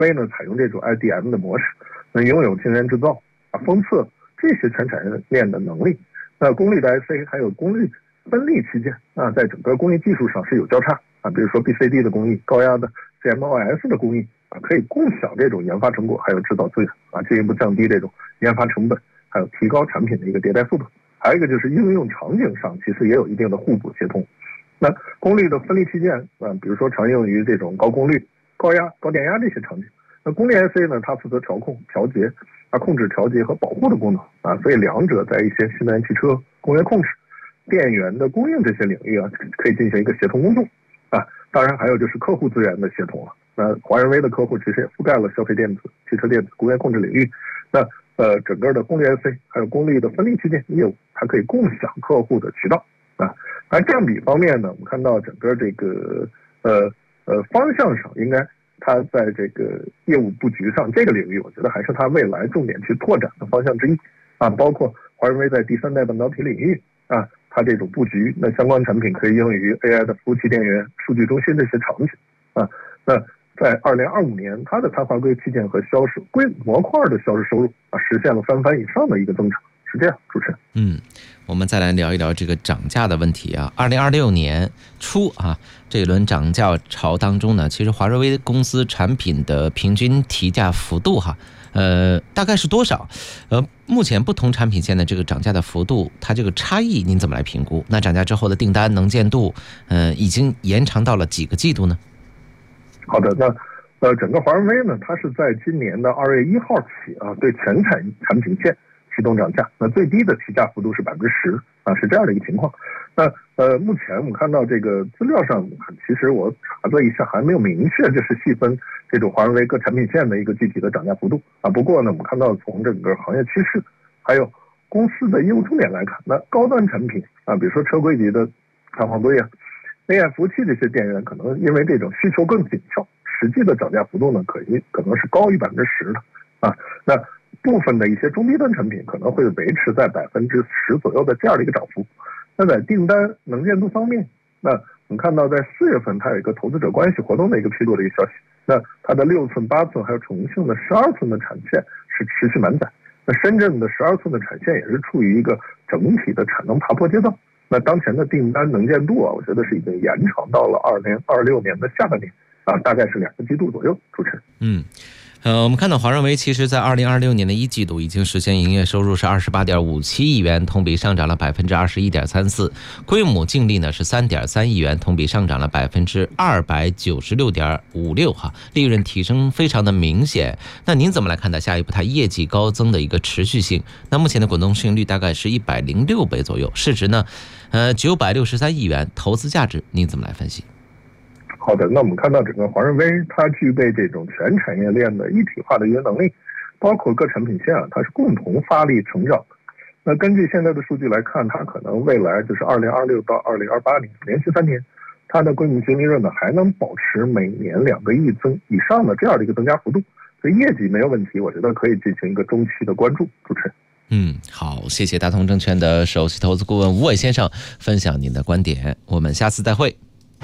威呢采用这种 IDM 的模式，拥有晶圆制造、封测这些全产业链的能力。那功率的 IC 还有功率分立器件在整个工艺技术上是有交叉比如说 BCD 的工艺、高压的 CMOS 的工艺可以共享这种研发成果，还有制造资源进一步降低这种研发成本，还有提高产品的一个迭代速度。还有一个就是应用场景上其实也有一定的互补协同。那功率的分立器件比如说常用于这种高功率、高压、高电压这些场景。那功率 IC 呢，它负责调控、调节控制、调节和保护的功能所以两者在一些新能源汽车、工业控制、电源的供应这些领域可以进行一个协同工作当然还有就是客户资源的协同了。那华人微的客户其实也覆盖了消费电子、汽车电子、工业控制领域。那整个的功率 IC 还有功率的分立器件业务，它可以共享客户的渠道而占比方面呢，我们看到整个这个方向上，应该它在这个业务布局上，这个领域我觉得还是它未来重点去拓展的方向之一包括华人微在第三代半导体领域它这种布局，那相关产品可以应用于 AI 的服务器电源、数据中心这些场景那在2025年，它的碳化硅器件和销售硅模块的销售收入实现了3番以上的一个增长，是这样。主持人， 我们再来聊一聊这个涨价的问题2026年初这一轮涨价潮当中呢，其实华瑞微公司产品的平均提价幅度大概是多少？目前不同产品线的这个涨价的幅度，它这个差异您怎么来评估？那涨价之后的订单能见度，已经延长到了几个季度呢？ 好的，那整个华为微呢，它是在今年的2月1号起对全产品线启动涨价，那最低的提价幅度是10%是这样的一个情况。那目前我们看到这个资料上，其实我查了一下，还没有明确就是细分这种华为微各产品线的一个具体的涨价幅度不过呢，我们看到从整个行业趋势，还有公司的业务重点来看，那高端产品比如说车规级的碳化硅AI 服务器这些电源，可能因为这种需求更紧俏，实际的涨价幅度呢，可能是高于10%的那部分的一些中低端产品可能会维持在10%左右的这样的一个涨幅。那在订单能见度方面，那我们看到在4月份它有一个投资者关系活动的一个披露的一个消息，那它的6寸、8寸还有重庆的12寸的产线是持续满载，那深圳的12寸的产线也是处于一个整体的产能爬坡阶段。那当前的订单能见度我觉得是已经延长到了2026年的下半年大概是2个季度左右。主持人， 我们看到华润微其实在2026年的1季度已经实现营业收入是28.57亿元，同比上涨了21.34%，规模净利呢是3.3亿元，同比上涨了296.56%，利润提升非常的明显。那您怎么来看待下一步它业绩高增的一个持续性？那目前的股东市盈率大概是106倍左右，市值呢963亿元，投资价值您怎么来分析？ 好的，那我们看到整个华润微它具备这种全产业链的一体化的运营能力，包括各产品线它是共同发力成长。那根据现在的数据来看，它可能未来就是2026到2028年连续3年，它的规模净利润呢还能保持每年2个亿以上的这样的一个增加幅度，所以业绩没有问题，我觉得可以进行一个中期的关注。主持人， 好，谢谢大同证券的首席投资顾问吴伟先生分享您的观点，我们下次再会。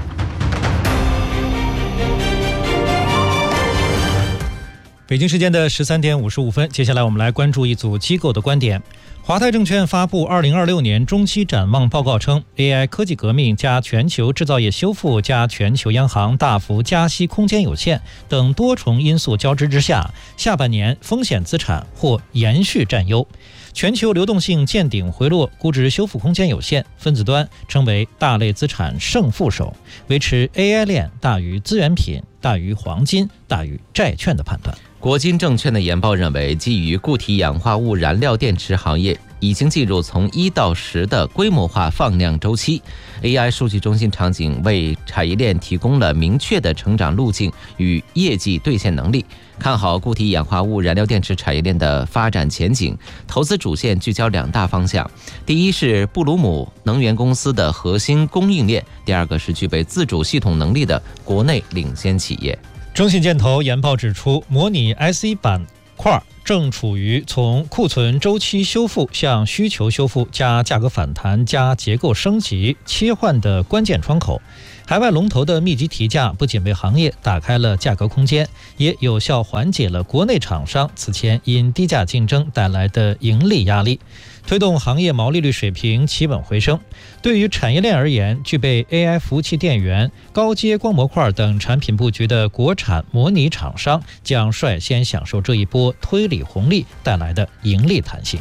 北京时间的13点55分，接下来我们来关注一组机构的观点。华泰证券发布2026年中期展望报告称， AI 科技革命加全球制造业修复加全球央行大幅加息空间有限等多重因素交织之下，下半年风险资产或延续占优，全球流动性见顶回落，估值修复空间有限，分子端称为大类资产胜负手，维持 AI 链大于资源品、大于黄金、大于债券的判断。 国金证券的研报认为，基于固体氧化物燃料电池行业已经进入从1到10的规模化放量周期， AI 数据中心场景为产业链提供了明确的成长路径与业绩兑现能力。看好固体氧化物燃料电池产业链的发展前景，投资主线聚焦2大方向，第一是布鲁姆能源公司的核心供应链，第二个是具备自主系统能力的国内领先企业。 中信建投研报指出，模拟 IC 板块正处于从库存周期修复向需求修复加价格反弹加结构升级切换的关键窗口。 海外龙头的密集提价不仅为行业打开了价格空间，也有效缓解了国内厂商此前因低价竞争带来的盈利压力，推动行业毛利率水平企稳回升。对于产业链而言，具备 AI 服务器电源、高阶光模块等产品布局的国产模拟厂商将率先享受这一波推理红利带来的盈利弹性。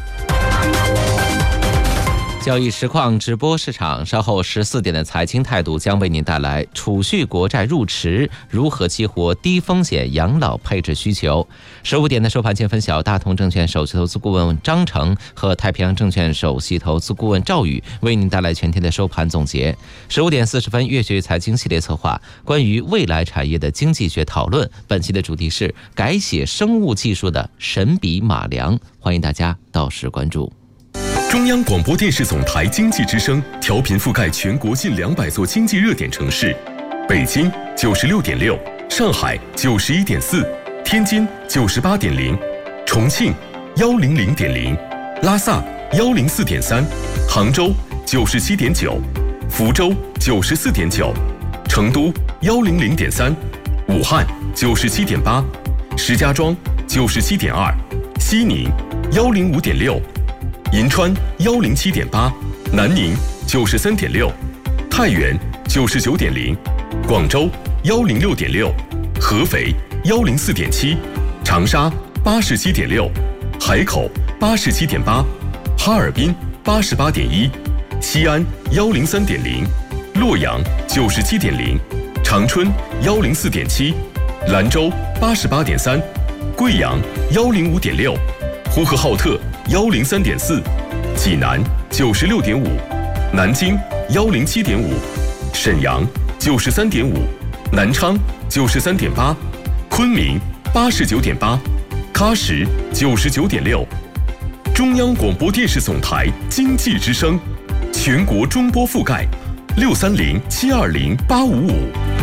交易实况直播市场，稍后14点的财经态度将为您带来储蓄国债入池如何激活低风险养老配置需求。15点的收盘前分晓，大同证券首席投资顾问张成和太平洋证券首席投资顾问赵宇为您带来全天的收盘总结。15点40分，越学财经系列策划关于未来产业的经济学讨论，本期的主题是改写生物技术的神笔马良，欢迎大家到时关注。 中央广播电视总台经济之声调频覆盖全国近200座经济热点城市，北京96.6，上海91.4，天津98.0，重庆100.0，拉萨104.3，杭州97.9，福州94.9，成都100.3，武汉97.8，石家庄97.2，西宁105.6。银川107.8，南宁93.6，太原99.0，广州106.6，合肥104.7，长沙87.6，海口87.8，哈尔滨88.1，西安103.0，洛阳97.0，长春104.7，兰州88.3，贵阳105.6，呼和浩特103.4，济南96.5，南京107.5，沈阳93.5，南昌93.8，昆明89.8，喀什99.6。中央广播电视总台经济之声，全国中波覆盖，630-720-855。